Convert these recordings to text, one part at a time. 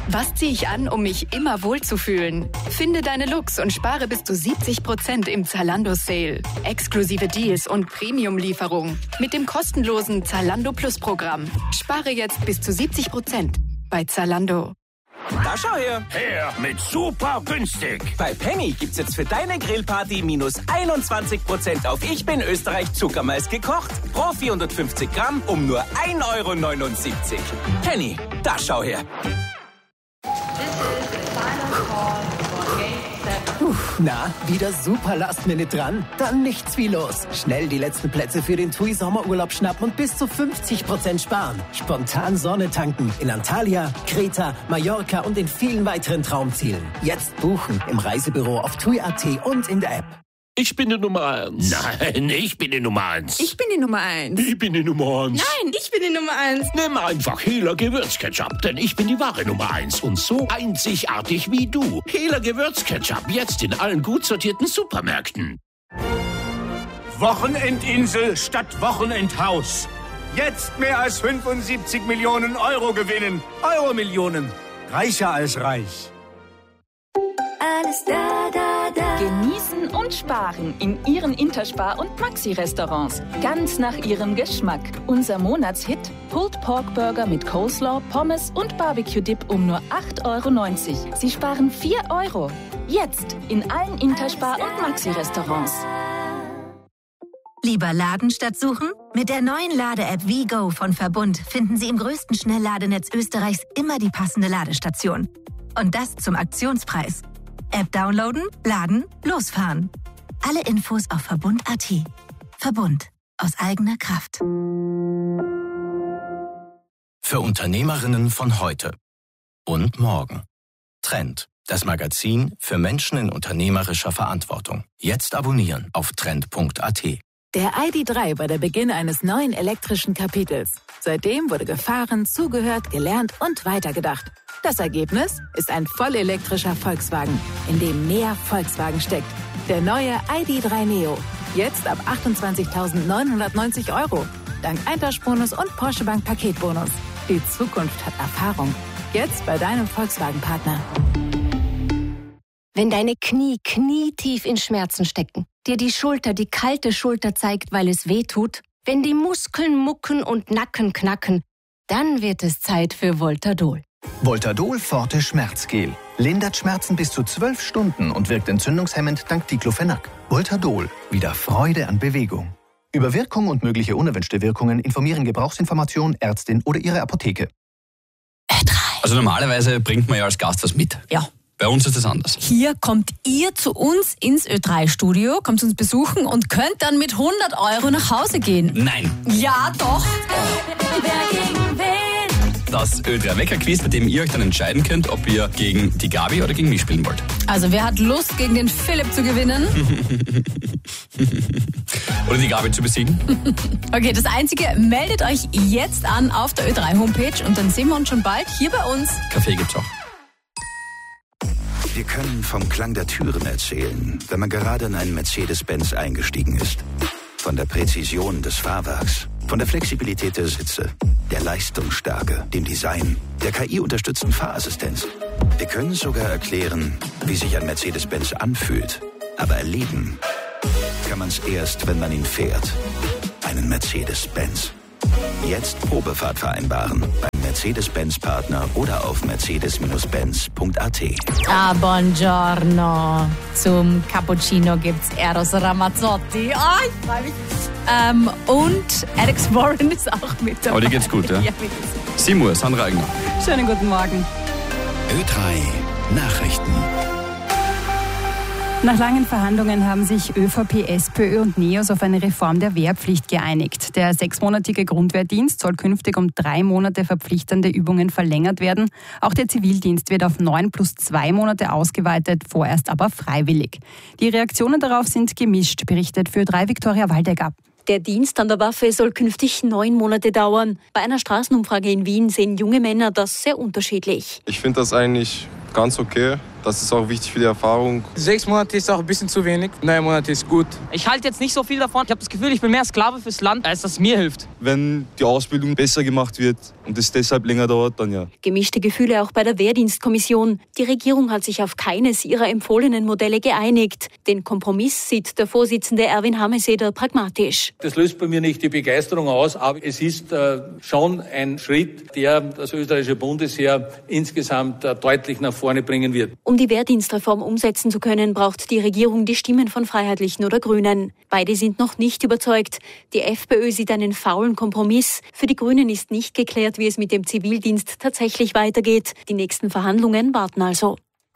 Was ziehe ich an, um mich immer wohlzufühlen? Finde deine Looks und spare bis zu 70% im Zalando-Sale. Exklusive Deals und Premium-Lieferung. Mit dem kostenlosen Zalando Plus-Programm. Spare jetzt bis zu 70% bei Zalando. Da schau her. Her mit super günstig. Bei Penny gibt's jetzt für deine Grillparty minus 21% auf Ich bin Österreich Zuckermais gekocht. Pro 450 Gramm um nur 1,79 €. Penny, da schau her. Na, wieder super Last-Minute dran? Dann nichts wie los. Schnell die letzten Plätze für den TUI Sommerurlaub schnappen und bis zu 50% sparen. Spontan Sonne tanken in Antalya, Kreta, Mallorca und in vielen weiteren Traumzielen. Jetzt buchen im Reisebüro auf TUI.at und in der App. Ich bin die Nummer 1. Nein, ich bin die Nummer 1. Ich bin die Nummer 1. Ich bin die Nummer 1. Nein, ich bin die Nummer 1. Nimm einfach Hela Gewürzketchup, denn ich bin die wahre Nummer 1 und so einzigartig wie du. Hela Gewürzketchup, jetzt in allen gut sortierten Supermärkten. Wochenendinsel statt Wochenendhaus. Jetzt mehr als 75 Millionen Euro gewinnen. Euro-Millionen. Reicher als reich. Alles da, da, da. Genießen und sparen in Ihren Interspar- und Maxi-Restaurants. Ganz nach Ihrem Geschmack. Unser Monatshit: Pulled Pork Burger mit Coleslaw, Pommes und Barbecue-Dip um nur 8,90 €. Sie sparen 4 €. Jetzt in allen Interspar- und Maxi-Restaurants. Lieber laden statt suchen? Mit der neuen Lade-App WeGo von Verbund finden Sie im größten Schnellladenetz Österreichs immer die passende Ladestation. Und das zum Aktionspreis. App downloaden, laden, losfahren. Alle Infos auf Verbund.at. Verbund. Aus eigener Kraft. Für Unternehmerinnen von heute und morgen. Trend. Das Magazin für Menschen in unternehmerischer Verantwortung. Jetzt abonnieren auf trend.at. Der ID.3 war der Beginn eines neuen elektrischen Kapitels. Seitdem wurde gefahren, zugehört, gelernt und weitergedacht. Das Ergebnis ist ein vollelektrischer Volkswagen, in dem mehr Volkswagen steckt. Der neue ID.3 Neo. Jetzt ab 28.990 €. Dank Eintauschbonus und Porsche Bank Paketbonus. Die Zukunft hat Erfahrung. Jetzt bei deinem Volkswagen-Partner. Wenn deine Knie knietief in Schmerzen stecken, dir die Schulter die kalte Schulter zeigt, weil es weh tut, wenn die Muskeln mucken und Nacken knacken, dann wird es Zeit für Voltadol. Voltadol Forte Schmerzgel. Lindert Schmerzen bis zu 12 Stunden und wirkt entzündungshemmend dank Diclofenac. Voltadol. Wieder Freude an Bewegung. Über Wirkung und mögliche unerwünschte Wirkungen informieren Gebrauchsinformation, Ärztin oder Ihre Apotheke. Also normalerweise bringt man ja als Gast was mit. Ja. Bei uns ist das anders. Hier kommt ihr zu uns ins Ö3-Studio, kommt uns besuchen und könnt dann mit 100 € nach Hause gehen. Nein. Ja, doch. Das Ö3-Wecker-Quiz, bei dem ihr euch dann entscheiden könnt, ob ihr gegen die Gabi oder gegen mich spielen wollt. Also wer hat Lust, gegen den Philipp zu gewinnen? Oder die Gabi zu besiegen? Okay, das Einzige, meldet euch jetzt an auf der Ö3-Homepage und dann sehen wir uns schon bald hier bei uns. Kaffee gibt's auch. Wir können vom Klang der Türen erzählen, wenn man gerade in einen Mercedes-Benz eingestiegen ist. Von der Präzision des Fahrwerks, von der Flexibilität der Sitze, der Leistungsstärke, dem Design, der KI-unterstützten Fahrassistenz. Wir können sogar erklären, wie sich ein Mercedes-Benz anfühlt. Aber erleben kann man es erst, wenn man ihn fährt. Einen Mercedes-Benz. Jetzt Probefahrt vereinbaren beim Mercedes-Benz-Partner oder auf mercedes-benz.at. Ah, buongiorno. Zum Cappuccino gibt's Eros Ramazzotti. Ah, ich freue mich. Und Alex Warren ist auch mit dabei. Aber dir geht's gut, ja? Ja, mir geht's. 7 Uhr, Sandra Eigner. Schönen guten Morgen. Ö3 Nachrichten. Nach langen Verhandlungen haben sich ÖVP, SPÖ und NEOS auf eine Reform der Wehrpflicht geeinigt. Der 6-monatige Grundwehrdienst soll künftig um 3 Monate verpflichtende Übungen verlängert werden. Auch der Zivildienst wird auf 9 plus 2 Monate ausgeweitet, vorerst aber freiwillig. Die Reaktionen darauf sind gemischt, berichtet für Ö3 Viktoria Waldecker. Der Dienst an der Waffe soll künftig 9 Monate dauern. Bei einer Straßenumfrage in Wien sehen junge Männer das sehr unterschiedlich. Ich finde das eigentlich ganz okay. Das ist auch wichtig für die Erfahrung. 6 Monate ist auch ein bisschen zu wenig. 9 Monate ist gut. Ich halte jetzt nicht so viel davon. Ich habe das Gefühl, ich bin mehr Sklave fürs Land, als das mir hilft. Wenn die Ausbildung besser gemacht wird und es deshalb länger dauert, dann ja. Gemischte Gefühle auch bei der Wehrdienstkommission. Die Regierung hat sich auf keines ihrer empfohlenen Modelle geeinigt. Den Kompromiss sieht der Vorsitzende Erwin Hameseder pragmatisch. Das löst bei mir nicht die Begeisterung aus, aber es ist schon ein Schritt, der das österreichische Bundesheer insgesamt deutlich nach vorne bringen wird. Um die Wehrdienstreform umsetzen zu können, braucht die Regierung die Stimmen von Freiheitlichen oder Grünen. Beide sind noch nicht überzeugt. Die FPÖ sieht einen faulen Kompromiss. Für die Grünen ist nicht geklärt, wie es mit dem Zivildienst tatsächlich weitergeht. Die nächsten Verhandlungen warten also.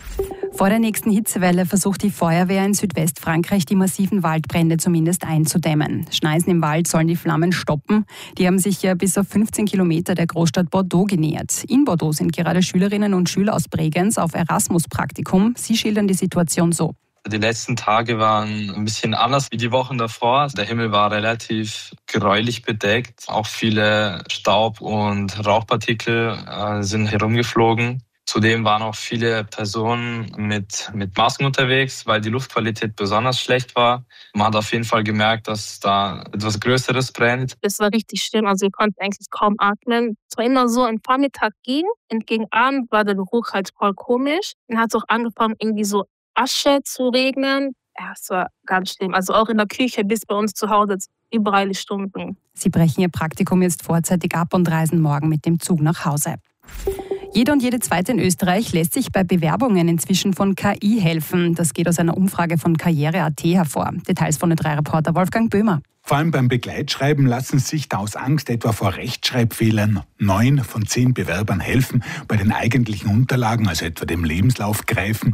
Vor der nächsten Hitzewelle versucht die Feuerwehr in Südwestfrankreich die massiven Waldbrände zumindest einzudämmen. Schneisen im Wald sollen die Flammen stoppen. Die haben sich ja bis auf 15 Kilometer der Großstadt Bordeaux genähert. In Bordeaux sind gerade Schülerinnen und Schüler aus Bregenz auf Erasmus-Praktikum. Sie schildern die Situation so. Die letzten Tage waren ein bisschen anders wie die Wochen davor. Der Himmel war relativ gräulich bedeckt. Auch viele Staub- und Rauchpartikel sind herumgeflogen. Zudem waren auch viele Personen mit Masken unterwegs, weil die Luftqualität besonders schlecht war. Man hat auf jeden Fall gemerkt, dass da etwas Größeres brennt. Das war richtig schlimm, also wir konnten eigentlich kaum atmen. Es war immer so, am Vormittag ging und gegen Abend war der Geruch halt voll komisch. Dann hat es auch angefangen, irgendwie so Asche zu regnen. Ja, es war ganz schlimm. Also auch in der Küche bis bei uns zu Hause überall die Stunden. Sie brechen ihr Praktikum jetzt vorzeitig ab und reisen morgen mit dem Zug nach Hause. Jeder und jede Zweite in Österreich lässt sich bei Bewerbungen inzwischen von KI helfen. Das geht aus einer Umfrage von Karriere.at hervor. Details von Ö3-Reporter Wolfgang Böhmer. Vor allem beim Begleitschreiben lassen sich da aus Angst etwa vor Rechtschreibfehlern 9 von 10 Bewerbern helfen. Bei den eigentlichen Unterlagen, also etwa dem Lebenslauf, greifen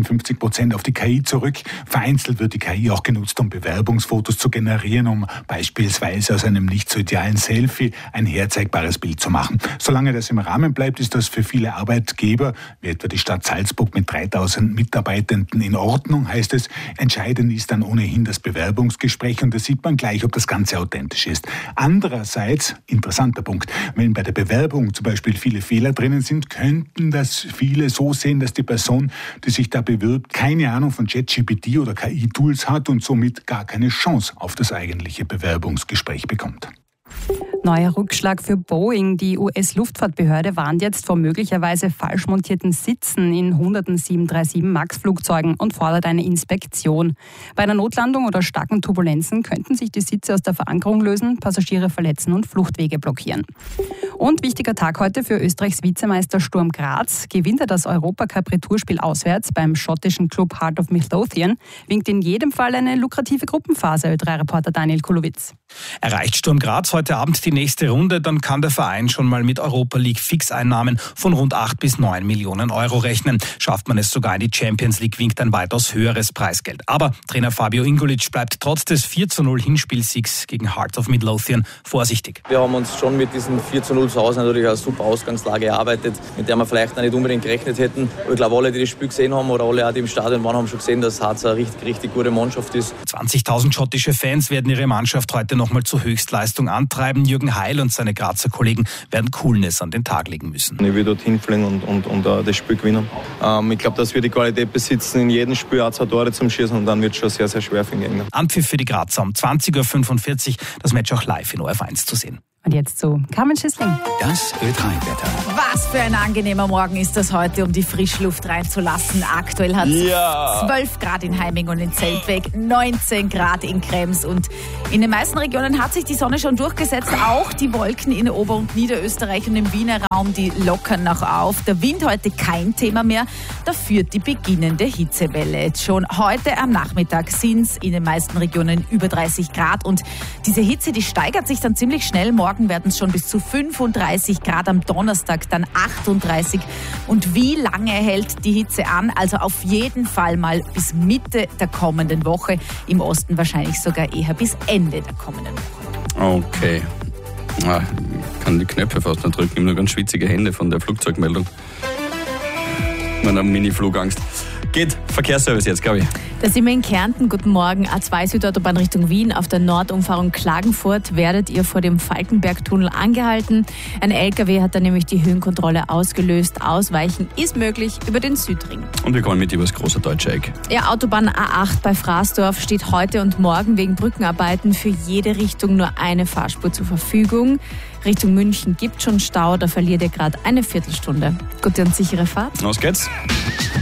56% auf die KI zurück. Vereinzelt wird die KI auch genutzt, um Bewerbungsfotos zu generieren, um beispielsweise aus einem nicht so idealen Selfie ein herzeigbares Bild zu machen. Solange das im Rahmen bleibt, ist das für viele Arbeitgeber, wie etwa die Stadt Salzburg mit 3000 Mitarbeitenden, in Ordnung, heißt es. Entscheidend ist dann ohnehin das Bewerbungsgespräch und das sieht man gleich, ob das Ganze authentisch ist. Andererseits, interessanter Punkt, wenn bei der Bewerbung zum Beispiel viele Fehler drinnen sind, könnten das viele so sehen, dass die Person, die sich da bewirbt, keine Ahnung von ChatGPT oder KI-Tools hat und somit gar keine Chance auf das eigentliche Bewerbungsgespräch bekommt. Neuer Rückschlag für Boeing. Die US-Luftfahrtbehörde warnt jetzt vor möglicherweise falsch montierten Sitzen in hunderten 737 MAX-Flugzeugen und fordert eine Inspektion. Bei einer Notlandung oder starken Turbulenzen könnten sich die Sitze aus der Verankerung lösen, Passagiere verletzen und Fluchtwege blockieren. Und wichtiger Tag heute für Österreichs Vizemeister Sturm Graz. Gewinnt er das Europacup-Retourspiel auswärts beim schottischen Club Heart of Midlothian, winkt in jedem Fall eine lukrative Gruppenphase. Ö3-Reporter Daniel Kulowitz. Erreicht Sturm Graz heute Abend die nächste Runde, dann kann der Verein schon mal mit Europa League Fixeinnahmen von rund 8 bis 9 Millionen Euro rechnen. Schafft man es sogar in die Champions League, winkt ein weitaus höheres Preisgeld. Aber Trainer Fabio Ingulic bleibt trotz des 4:0 Hinspielsiegs gegen Heart of Midlothian vorsichtig. Wir haben uns schon mit diesem 4:0 zu Hause natürlich eine super Ausgangslage erarbeitet, mit der wir vielleicht noch nicht unbedingt gerechnet hätten. Aber ich glaube, alle, die das Spiel gesehen haben oder alle, die im Stadion waren, haben schon gesehen, dass Hearts eine richtig gute Mannschaft ist. 20.000 schottische Fans werden ihre Mannschaft heute nochmal zur Höchstleistung antreiben. Jürgen Heil und seine Grazer Kollegen werden Coolness an den Tag legen müssen. Ich will dorthin fliegen und das Spiel gewinnen. Ich glaube, dass wir die Qualität besitzen, in jedem Spiel auch 2 Tore zum Schießen und dann wird es schon sehr, sehr schwer für den Gegner. Anpfiff für die Grazer um 20:45 Uhr, das Match auch live in ORF1 zu sehen. Und jetzt zu Carmen Schissling. Das Ö3-Wetter. Was für ein angenehmer Morgen ist das heute, um die Frischluft reinzulassen. Aktuell hat es 12 Grad in Heiming und in Zeltweg, 19 Grad in Krems. Und in den meisten Regionen hat sich die Sonne schon durchgesetzt. Auch die Wolken in Ober- und Niederösterreich und im Wiener Raum, die lockern noch auf. Der Wind heute kein Thema mehr. Dafür die beginnende Hitzewelle. Schon heute am Nachmittag sind es in den meisten Regionen über 30 Grad. Und diese Hitze, die steigert sich dann ziemlich schnell. Morgen werden es schon bis zu 35 Grad, am Donnerstag dann 38. Und wie lange hält die Hitze an? Also auf jeden Fall mal bis Mitte der kommenden Woche. Im Osten wahrscheinlich sogar eher bis Ende der kommenden Woche. Okay. Ich kann die Knöpfe fast nicht drücken. Ich habe nur ganz schwitzige Hände von der Flugzeugmeldung. Meiner Mini-Flugangst. geht Verkehrsservice jetzt, glaube ich. Da sind wir in Kärnten. Guten Morgen. A2 Südautobahn Richtung Wien. Auf der Nordumfahrung Klagenfurt werdet ihr vor dem Falkenbergtunnel angehalten. Ein LKW hat da nämlich die Höhenkontrolle ausgelöst. Ausweichen ist möglich über den Südring. Und wir kommen mit über das große deutsche Eck. Ja, Autobahn A8 bei Fraßdorf steht heute und morgen wegen Brückenarbeiten für jede Richtung nur eine Fahrspur zur Verfügung. Richtung München gibt schon Stau, da verliert ihr gerade eine Viertelstunde. Gute und sichere Fahrt. Los geht's.